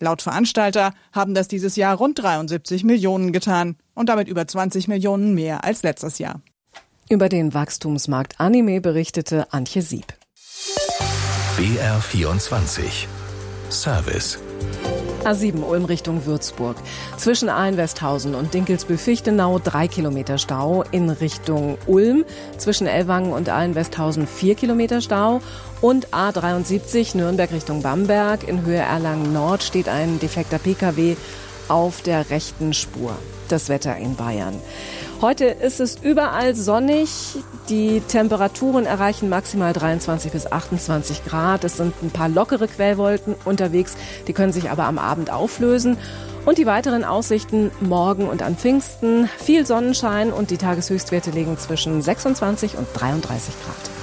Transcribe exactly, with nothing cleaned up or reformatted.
Laut Veranstalter haben das dieses Jahr rund dreiundsiebzig Millionen getan und damit über zwanzig Millionen mehr als letztes Jahr. Über den Wachstumsmarkt Anime berichtete Antje Sieb. B R vierundzwanzig Service. A sieben Ulm Richtung Würzburg. Zwischen Aalen-Westhausen und Dinkelsbühl-Fichtenau drei Kilometer Stau. In Richtung Ulm zwischen Ellwangen und Aalen-Westhausen vier Kilometer Stau. Und A dreiundsiebzig Nürnberg Richtung Bamberg. In Höhe Erlangen-Nord steht ein defekter Pkw auf der rechten Spur. Das Wetter in Bayern. Heute ist es überall sonnig. Die Temperaturen erreichen maximal dreiundzwanzig bis achtundzwanzig Grad. Es sind ein paar lockere Quellwolken unterwegs. Die können sich aber am Abend auflösen. Und die weiteren Aussichten morgen und an Pfingsten. Viel Sonnenschein und die Tageshöchstwerte liegen zwischen sechsundzwanzig und dreiunddreißig Grad.